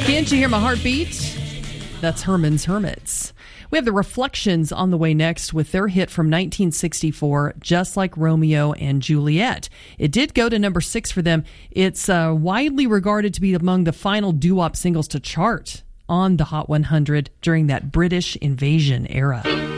Can't you hear my heartbeat? That's Herman's Hermits. We have the Reflections on the way next with their hit from 1964, Just Like Romeo and Juliet. It did go to number 6 for them. It's widely regarded to be among the final doo-wop singles to chart on the Hot 100 during that British invasion era.